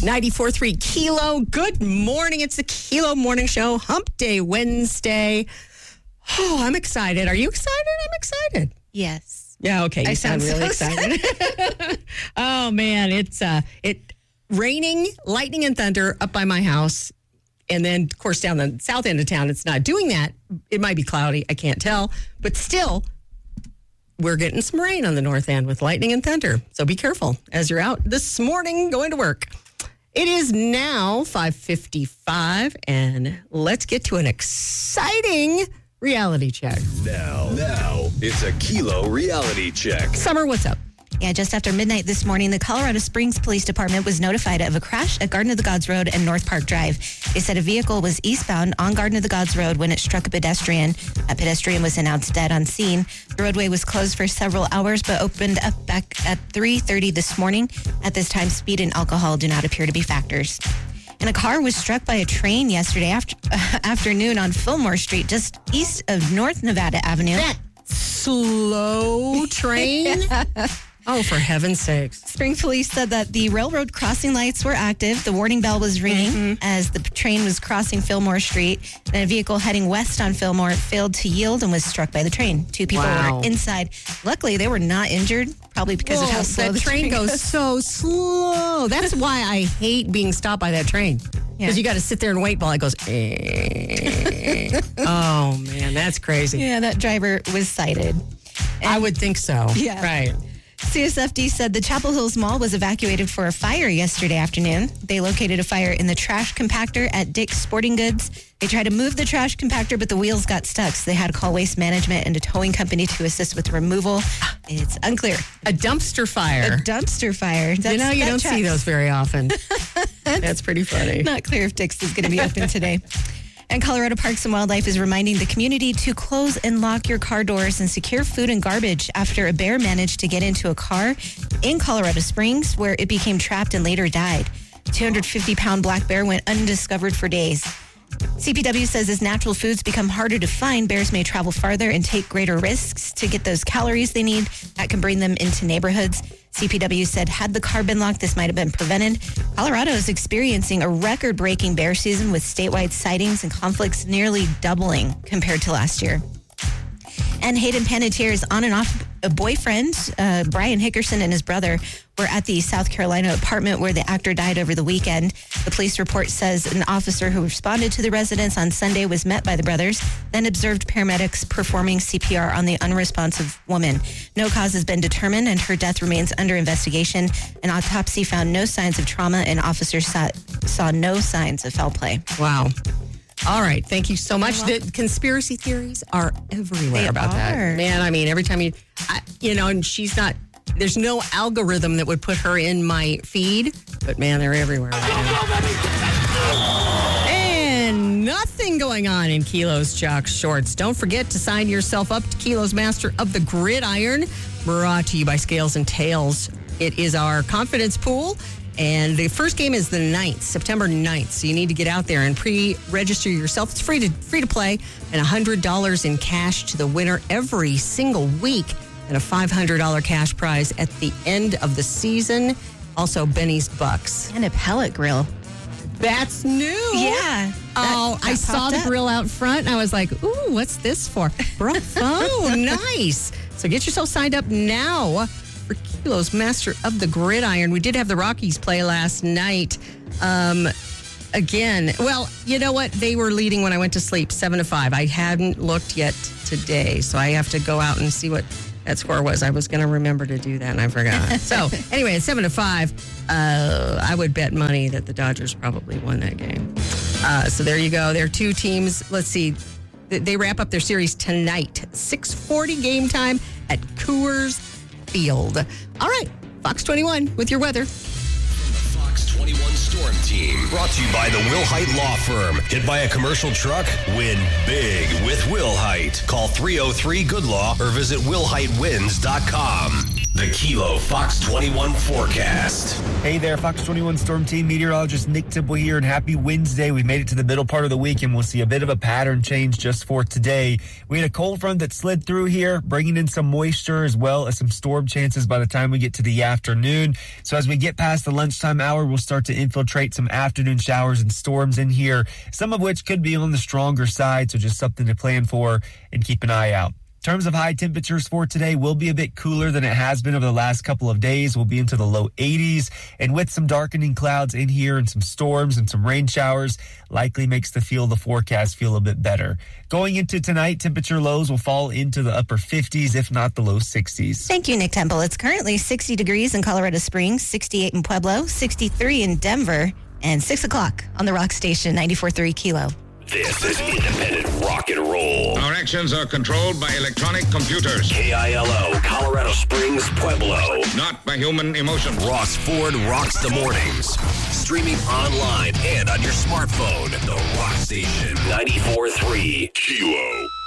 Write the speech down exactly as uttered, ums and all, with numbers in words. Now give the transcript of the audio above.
ninety-four point three Kilo. Good morning. It's the Kilo Morning Show. Hump Day Wednesday. Oh, I'm excited. Are you excited? I'm excited. Yes. Yeah, okay. You I sound, sound really so excited. Oh, man. It's uh, it raining, lightning and thunder up by my house. And then, of course, down the south end of town, it's not doing that. It might be cloudy. I can't tell. But still, we're getting some rain on the north end with lightning and thunder. So be careful as you're out this morning going to work. It is now five fifty-five, and let's get to an exciting reality check. Now, now, it's a Kilo reality check. Summer, what's up? Yeah, just after midnight this morning, the Colorado Springs Police Department was notified of a crash at Garden of the Gods Road and North Park Drive. They said a vehicle was eastbound on Garden of the Gods Road when it struck a pedestrian. A pedestrian was announced dead on scene. The roadway was closed for several hours, but opened up back at three thirty this morning. At this time, speed and alcohol do not appear to be factors. And a car was struck by a train yesterday after, uh, afternoon on Fillmore Street, just east of North Nevada Avenue. That slow train? Oh, for heaven's sakes. Springs police said that the railroad crossing lights were active. The warning bell was ringing mm-hmm. as the train was crossing Fillmore Street. And a vehicle heading west on Fillmore failed to yield and was struck by the train. Two people wow. were inside. Luckily, they were not injured, probably because Whoa, of how slow that the train, train goes. goes. so slow. That's why I hate being stopped by that train. Because Yeah. you got to sit there and wait while it goes. Eh. Oh, man, that's crazy. Yeah, that driver was cited. And I would think so. Yeah. Right. C S F D said the Chapel Hills Mall was evacuated for a fire yesterday afternoon. They located a fire in the trash compactor at Dick's Sporting Goods. They tried to move the trash compactor, but the wheels got stuck, so they had to call Waste Management and a towing company to assist with removal. It's unclear. A dumpster fire. A dumpster fire. That's, you know, you that don't tracks. see those very often. That's pretty funny. Not clear if Dick's is going to be open today. And Colorado Parks and Wildlife is reminding the community to close and lock your car doors and secure food and garbage after a bear managed to get into a car in Colorado Springs where it became trapped and later died. two hundred fifty pound black bear went undiscovered for days. C P W says as natural foods become harder to find, bears may travel farther and take greater risks to get those calories they need. That can bring them into neighborhoods. C P W said had the car been locked, this might have been prevented. Colorado is experiencing a record-breaking bear season with statewide sightings and conflicts nearly doubling compared to last year. And Hayden Panettiere's on and off a boyfriend, uh, Brian Hickerson, and his brother were at the South Carolina apartment where the actor died over the weekend. The police report says an officer who responded to the residence on Sunday was met by the brothers, then observed paramedics performing C P R on the unresponsive woman. No cause has been determined, and her death remains under investigation. An autopsy found no signs of trauma, and officers saw, saw no signs of foul play. Wow. All right. Thank you so much. The conspiracy theories are everywhere They about are. that. Man, I mean, every time you, I, you know, and she's not, there's no algorithm that would put her in my feed, but man, they're everywhere right now. And nothing going on in Kilo's Jock Shorts. Don't forget to sign yourself up to Kilo's Master of the Gridiron, brought to you by Scales and Tails. It is our confidence pool. And the first game is the ninth, September ninth. So you need to get out there and pre-register yourself. It's free to free to play. And one hundred dollars in cash to the winner every single week. And a five hundred dollars cash prize at the end of the season. Also, Benny's Bucks. And a pellet grill. That's new. Yeah. Oh, that I saw the up. grill out front, and I was like, ooh, what's this for? Bravo, nice. So get yourself signed up now for Kilo's Master of the Gridiron. We did have the Rockies play last night. Um, again, well, you know what? They were leading when I went to sleep, seven to five. I hadn't looked yet today, so I have to go out and see what that score was. I was going to remember to do that, and I forgot. So anyway, at seven to five, uh, I would bet money that the Dodgers probably won that game. Uh, so there you go. There are two teams. Let's see. They wrap up their series tonight. six forty game time at Coors Field. All right, Fox twenty-one with your weather. From the Fox twenty-one Storm Team, brought to you by the Will Height Law Firm. Hit by a commercial truck? Win big with Will Height. Call three oh three good law or visit will height wins dot com. The Kilo Fox twenty-one forecast. Hey there, Fox twenty-one Storm Team meteorologist Nick Temple here, and happy Wednesday. We've made it to the middle part of the week, and we'll see a bit of a pattern change just for today. We had a cold front that slid through here, bringing in some moisture as well as some storm chances by the time we get to the afternoon. So as we get past the lunchtime hour, we'll start to infiltrate some afternoon showers and storms in here, some of which could be on the stronger side, so just something to plan for and keep an eye out. In terms of high temperatures for today, will be a bit cooler than it has been over the last couple of days. We'll be into the low eighties, and with some darkening clouds in here and some storms and some rain showers, likely makes the feel of the forecast feel a bit better. Going into tonight, temperature lows will fall into the upper fifties, if not the low sixties. Thank you, Nick Temple. It's currently sixty degrees in Colorado Springs, sixty-eight in Pueblo, sixty-three in Denver, and six o'clock on the Rock Station, ninety-four point three Kilo. This is independent rock and roll. Our actions are controlled by electronic computers. K I L O, Colorado Springs, Pueblo. Not by human emotion. Ross Ford rocks the mornings. Streaming online and on your smartphone. The Rock Station, ninety-four point three Kilo.